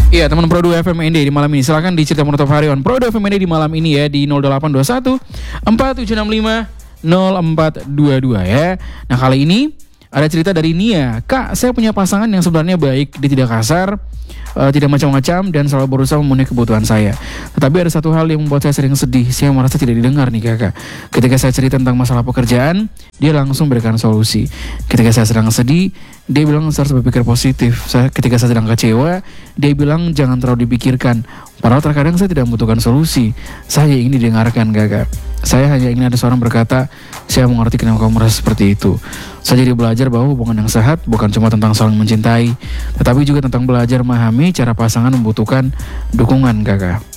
Iya, teman Pro 2 FM ND di malam ini. Silakan di cerita menutup hari on Pro 2 FM ND di malam ini ya di 0821 4765 0422 ya. Nah, kali ini ada cerita dari Nia. Kak, saya punya pasangan yang sebenarnya baik, dia tidak kasar, tidak macam-macam dan selalu berusaha memenuhi kebutuhan saya. Tetapi ada satu hal yang membuat saya sering sedih. Saya merasa tidak didengar nih kakak. Ketika saya cerita tentang masalah pekerjaan, dia langsung berikan solusi. Ketika saya sedang sedih, dia bilang saya harus berpikir positif. Ketika saya sedang kecewa, dia bilang jangan terlalu dipikirkan. Padahal terkadang saya tidak membutuhkan solusi. Saya ingin didengarkan kakak. Saya hanya ingin ada seorang berkata, saya mengerti kenapa kamu merasa seperti itu. Saya jadi belajar bahwa hubungan yang sehat bukan cuma tentang saling mencintai, tetapi juga tentang belajar memahami cara pasangan membutuhkan dukungan kakak.